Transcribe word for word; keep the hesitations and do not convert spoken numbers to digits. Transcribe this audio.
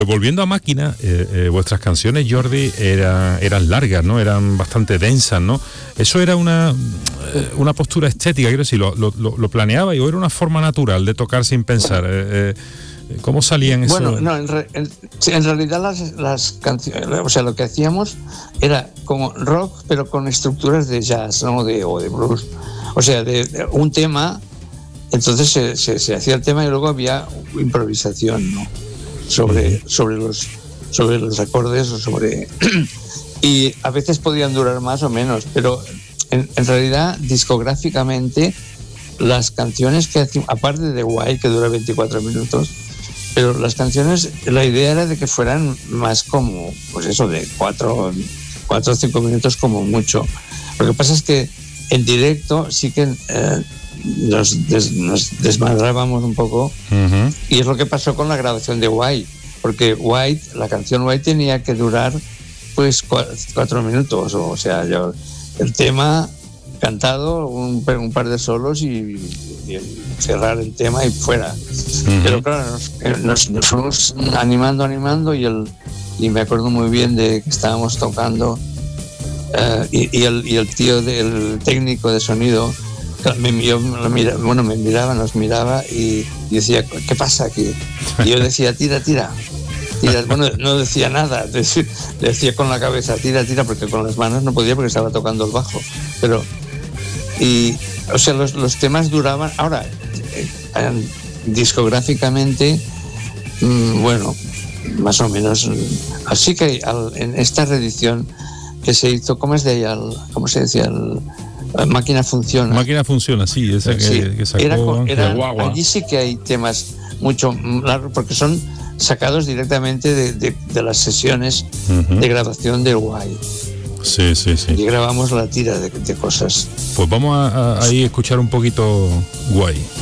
Volviendo a Máquina, eh, eh, vuestras canciones, Jordi, era, eran largas, ¿no? Eran bastante densas, ¿no? ¿Eso era una, eh, una postura estética, quiero decir, lo, lo, lo planeaba, o era una forma natural de tocar sin pensar? Eh, eh, ¿Cómo salían esos...? Bueno, no, en, re, en, en realidad las, las canciones, o sea, lo que hacíamos era como rock, pero con estructuras de jazz, ¿no? De, o de blues. O sea, de, de un tema, entonces se, se, se hacía el tema y luego había improvisación, ¿no? sobre, sobre, los, sobre los acordes o sobre... y a veces podían durar más o menos, pero en, en realidad discográficamente las canciones que hacíamos, aparte de Guay, que dura veinticuatro minutos, pero las canciones, la idea era de que fueran más como, pues eso, de cuatro o cinco minutos como mucho. Lo que pasa es que en directo sí que... Eh, Nos, des, nos desmadrábamos un poco, uh-huh. Y es lo que pasó con la grabación de White, porque White, la canción White tenía que durar pues cuatro, cuatro minutos, o sea, yo, el tema cantado, un, un par de solos y, y cerrar el tema y fuera. Uh-huh. Pero claro, nos, nos, nos fuimos animando, animando y, el, y me acuerdo muy bien de que estábamos tocando uh, y, y, el, y el tío del técnico de sonido Me, yo, mira, bueno, me miraba, nos miraba y, y decía, ¿qué pasa aquí? Y yo decía, tira, tira, tira. Bueno, no decía nada, decía, decía con la cabeza, tira, tira, porque con las manos no podía porque estaba tocando el bajo. Pero, y, o sea, los, los temas duraban. Ahora, eh, discográficamente, mmm, bueno, más o menos. Así que al, en esta reedición que se hizo, ¿cómo es de ahí? Al, ¿Cómo se decía? El, Máquina Funciona. Máquina Funciona, sí, esa que, sí. que sacó era, era, Guagua. Allí sí que hay temas mucho largos, porque son sacados directamente de, de, de las sesiones uh-huh. de grabación del Guay. Sí, sí, sí. Y grabamos la tira de, de cosas. Pues vamos a, a, a escuchar un poquito Guay.